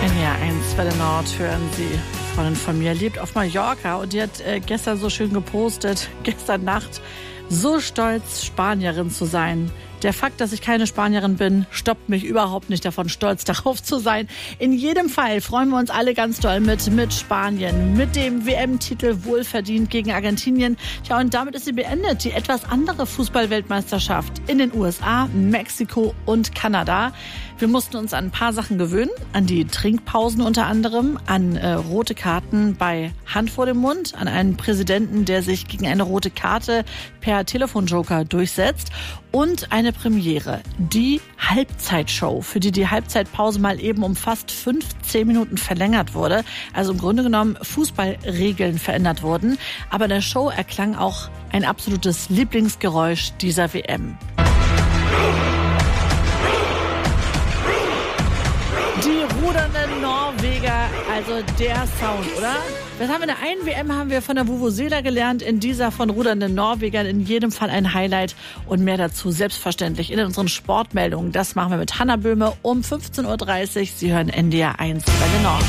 NDR1 Welle Nord hören Sie. Freundin von mir lebt auf Mallorca und die hat gestern so schön gepostet, gestern Nacht, so stolz, Spanierin zu sein. Der Fakt, dass ich keine Spanierin bin, stoppt mich überhaupt nicht davon, stolz darauf zu sein. In jedem Fall freuen wir uns alle ganz doll mit Spanien, mit dem WM-Titel wohlverdient gegen Argentinien. Ja, und damit ist sie beendet, die etwas andere Fußball-Weltmeisterschaft in den USA, Mexiko und Kanada. Wir mussten uns an ein paar Sachen gewöhnen, an die Trinkpausen unter anderem, an rote Karten bei Hand vor dem Mund, an einen Präsidenten, der sich gegen eine rote Karte per Telefonjoker durchsetzt und eine Premiere, die Halbzeitshow, für die Halbzeitpause mal eben um fast 15 Minuten verlängert wurde. Also im Grunde genommen Fußballregeln verändert wurden. Aber in der Show erklang auch ein absolutes Lieblingsgeräusch dieser WM. Die rudernden Norweger, also der Sound, oder? Das haben wir in der einen WM haben wir von der Vuvuzela gelernt, in dieser von rudernden Norwegern in jedem Fall ein Highlight und mehr dazu selbstverständlich in unseren Sportmeldungen. Das machen wir mit Hanna Böhme um 15.30 Uhr. Sie hören NDR1 Welle Nord.